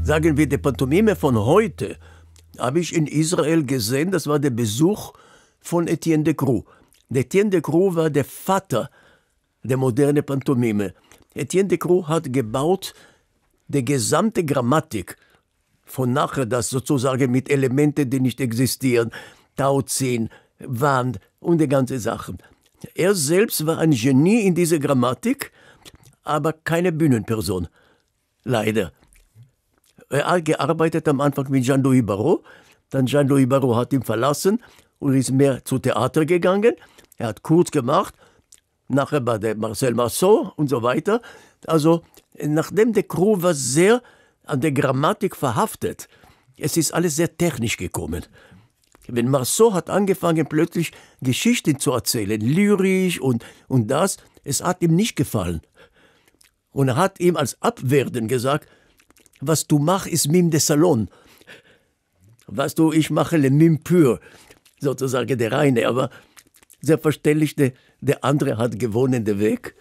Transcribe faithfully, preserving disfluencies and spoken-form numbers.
sagen wir, die Pantomime von heute habe ich in Israel gesehen, das war der Besuch von Etienne Decroux. Etienne Decroux war der Vater der modernen Pantomime. Etienne Decroux hat gebaut die gesamte Grammatik von nachher, das sozusagen mit Elementen, die nicht existieren, Tauziehen, Wand und die ganzen Sachen. Er selbst war ein Genie in dieser Grammatik, aber keine Bühnenperson. Leider. Er hat gearbeitet am Anfang mit Jean-Louis Barrault, dann Jean-Louis Barrault hat ihn verlassen und ist mehr zu Theater gegangen. Er hat kurz gemacht, nachher bei der Marcel Marceau und so weiter. Also, nachdem Decroux war sehr an der Grammatik verhaftet, es ist alles sehr technisch gekommen. Wenn Marceau hat angefangen, plötzlich Geschichten zu erzählen, lyrisch und, und das, es hat ihm nicht gefallen. Und er hat ihm als Abwerten gesagt, was du machst, ist Mime de Salon. Weißt du, ich mache le Mime pur, sozusagen der reine, aber selbstverständlich, der, der andere hat gewonnen den Weg.